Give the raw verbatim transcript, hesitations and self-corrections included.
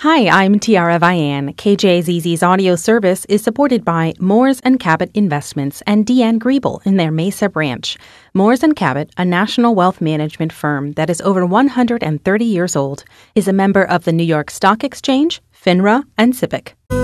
Hi, I'm Tiara Vian. K J Z Z's audio service is supported by Moores and Cabot Investments and Deanne Griebel in their Mesa branch. Moores and Cabot, a national wealth management firm that is over one hundred thirty years old, is a member of the New York Stock Exchange, FINRA, and SIPC.